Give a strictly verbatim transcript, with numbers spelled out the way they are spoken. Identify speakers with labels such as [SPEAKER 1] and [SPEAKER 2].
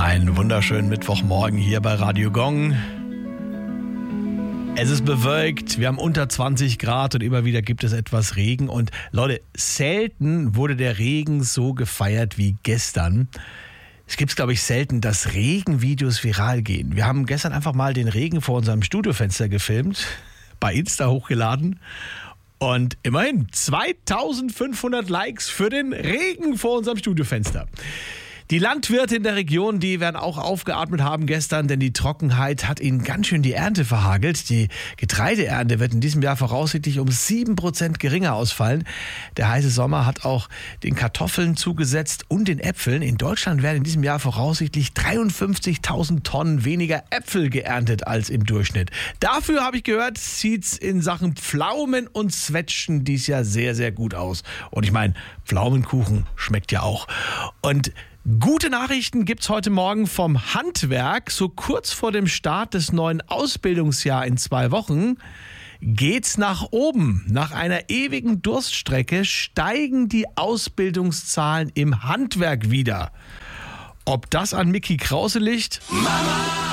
[SPEAKER 1] Einen wunderschönen Mittwochmorgen hier bei Radio Gong. Es ist bewölkt, wir haben unter zwanzig Grad und immer wieder gibt es etwas Regen. Und Leute, selten wurde der Regen so gefeiert wie gestern. Es gibt, glaube ich, selten, dass Regenvideos viral gehen. Wir haben gestern einfach mal den Regen vor unserem Studiofenster gefilmt, bei Insta hochgeladen. Und immerhin zweitausendfünfhundert Likes für den Regen vor unserem Studiofenster. Die Landwirte in der Region, die werden auch aufgeatmet haben gestern, denn die Trockenheit hat ihnen ganz schön die Ernte verhagelt. Die Getreideernte wird in diesem Jahr voraussichtlich um sieben Prozent geringer ausfallen. Der heiße Sommer hat auch den Kartoffeln zugesetzt und den Äpfeln. In Deutschland werden in diesem Jahr voraussichtlich dreiundfünfzigtausend Tonnen weniger Äpfel geerntet als im Durchschnitt. Dafür, habe ich gehört, sieht's in Sachen Pflaumen und Zwetschgen dieses Jahr sehr, sehr gut aus. Und ich meine, Pflaumenkuchen schmeckt ja auch. Und gute Nachrichten gibt's heute Morgen vom Handwerk. So kurz vor dem Start des neuen Ausbildungsjahrs in zwei Wochen geht's nach oben. Nach einer ewigen Durststrecke steigen die Ausbildungszahlen im Handwerk wieder. Ob das an Micky Krause liegt? Mama!